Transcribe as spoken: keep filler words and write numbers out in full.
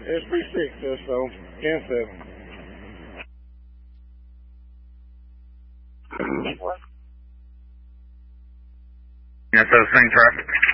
S B six, S O, ten seven. Yes, so same traffic.